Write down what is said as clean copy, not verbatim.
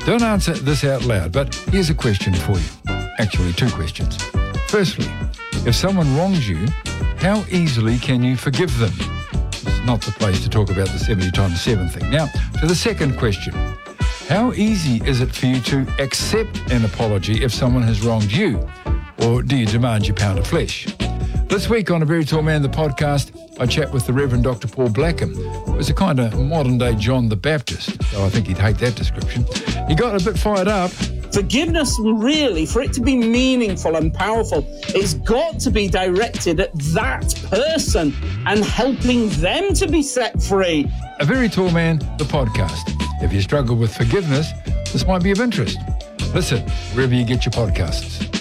Don't answer this out loud, but here's a question for you. Actually, two questions. Firstly, if someone wrongs you, how easily can you forgive them? It's not the place to talk about the 70 times 7 thing. Now, to the second question. How easy is it for you to accept an apology if someone has wronged you? Or do you demand your pound of flesh? This week on A Very Tall Man, the podcast, I chat with the Reverend Dr. Paul Blackham, who was a kind of modern-day John the Baptist, though I think he'd hate that description. He got a bit fired up. Forgiveness, really, for it to be meaningful and powerful, it's got to be directed at that person and helping them to be set free. A Very Tall Man, the podcast. If you struggle with forgiveness, this might be of interest. Listen wherever you get your podcasts.